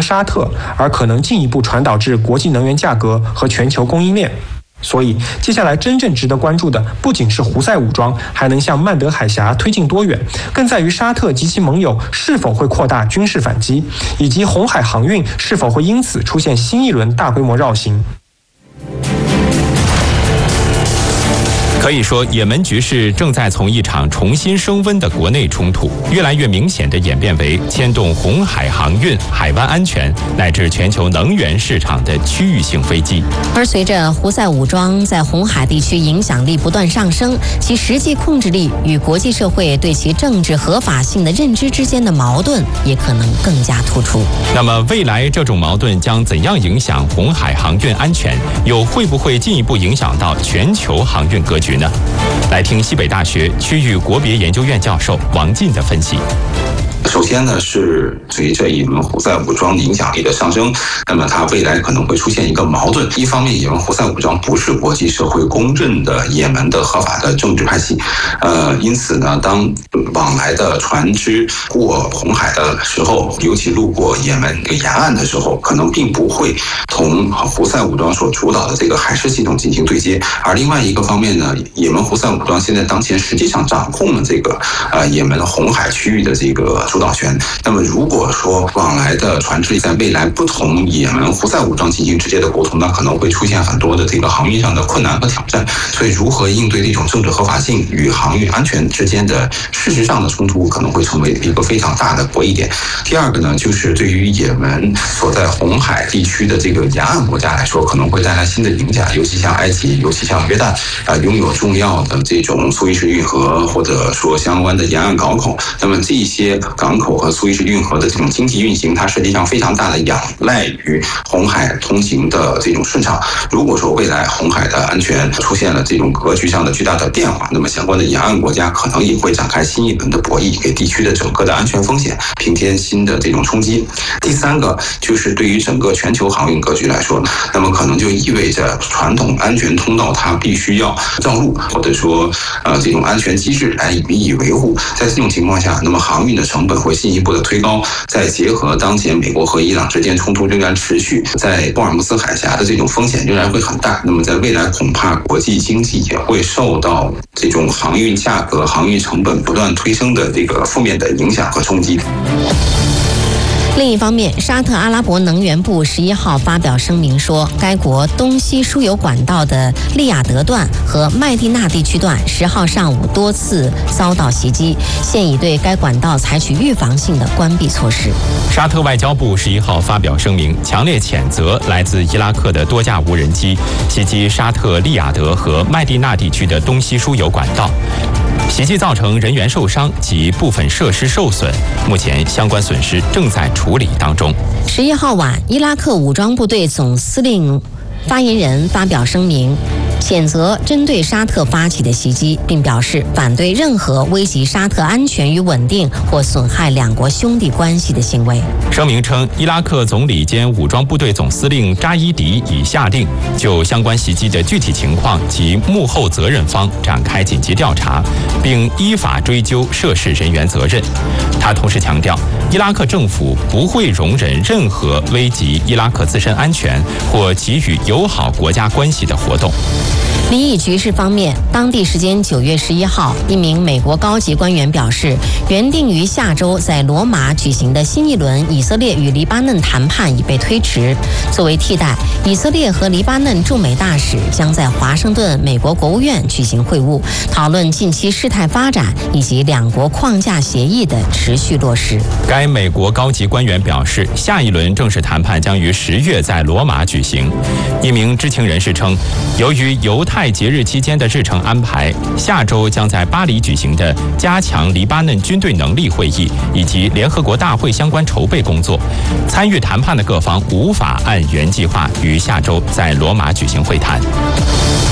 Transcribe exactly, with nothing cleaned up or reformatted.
沙特，而可能进一步传导至国际能源价格和全球供应链。所以，接下来真正值得关注的不仅是胡塞武装还能向曼德海峡推进多远，更在于沙特及其盟友是否会扩大军事反击，以及红海航运是否会因此出现新一轮大规模绕行。 可以说，也门局势正在从一场重新升温的国内冲突，越来越明显地演变为牵动红海航运、海湾安全乃至全球能源市场的区域性危机。 而随着胡塞武装在红海地区影响力不断上升，其实际控制力与国际社会对其政治合法性的认知之间的矛盾也可能更加突出。 那么，未来这种矛盾将怎样影响红海航运安全？又会不会进一步影响到全球航运格局呢？来听西北大学区域国别研究院教授王进的分析。 首先呢，是随着也门胡塞武装影响力的上升，那么它未来可能会出现一个矛盾。一方面，也门胡塞武装不是国际社会公认的也门的合法的政治派系，呃，因此呢，当往来的船只过红海的时候，尤其路过也门沿岸的时候，可能并不会同胡塞武装所主导的这个海事系统进行对接。而另外一个方面呢，也门胡塞武装现在当前实际上掌控了这个呃也门红海区域的这个主导权。那么如果说往来的船只在未来不同也门胡塞武装进行直接的沟通，那可能会出现很多的这个航运上的困难和挑战。所以如何应对这种政治合法性与航运安全之间的事实上的冲突，可能会成为一个非常大的博弈点。第二个呢，就是对于也门所在红海地区的这个沿岸国家来说，可能会带来新的影响，尤其像埃及，尤其像约旦，啊，拥有重要的这种苏伊士运河或者说相关的沿岸港口。那么这些港口和苏伊士运河的这种经济运行，它实际上非常大的仰赖于红海通行的这种顺畅。如果说未来红海的安全出现了这种格局上的巨大的变化，那么相关的沿岸国家可能也会展开新一轮的博弈，给地区的整个的安全风险平添新的这种冲击。第三个就是对于整个全球航运格局来说，那么可能就意味着传统安全通道它必须要造路，或者说呃这种安全机制来予以维护。在这种情况下，那么航运的成本会进一步的推高，再结合当前美国和伊朗之间冲突仍然持续，在霍尔木斯海峡的这种风险仍然会很大，那么在未来恐怕国际经济也会受到这种航运价格、航运成本不断推升的这个负面的影响和冲击。 另一方面，沙特阿拉伯能源部十一号发表声明说，该国东西输油管道的利雅得段和麦地那地区段十号上午多次遭到袭击，现已对该管道采取预防性的关闭措施。 沙特外交部十一号发表声明，强烈谴责来自伊拉克的多架无人机袭击沙特利雅得和麦地那地区的东西输油管道。袭击造成人员受伤及部分设施受损，目前相关损失正在处理当中。 十一号晚，伊拉克武装部队总司令发言人发表声明，谴责针对沙特发起的袭击，并表示反对任何危及沙特安全与稳定或损害两国兄弟关系的行为。 声明称，伊拉克总理兼武装部队总司令扎伊迪已下令就相关袭击的具体情况及幕后责任方展开紧急调查，并依法追究涉事人员责任。他同时强调，伊拉克政府不会容忍任何危及伊拉克自身安全或给予友好国家关系的活动。 离异局势方面，当地时间九月十一号，一名美国高级官员表示，原定于下周在罗马举行的新一轮以色列与黎巴嫩谈判已被推迟。作为替代，以色列和黎巴嫩驻美大使将在华盛顿美国国务院举行会晤，讨论近期事态发展以及两国框架协议的持续落实。 该美国高级官员表示，下一轮正式谈判将于十月在罗马举行。一名知情人士称，由于犹太节日期间的日程安排，下周将在巴黎举行的加强黎巴嫩军队能力会议以及联合国大会相关筹备工作，参与谈判的各方无法按原计划于下周在罗马举行会谈。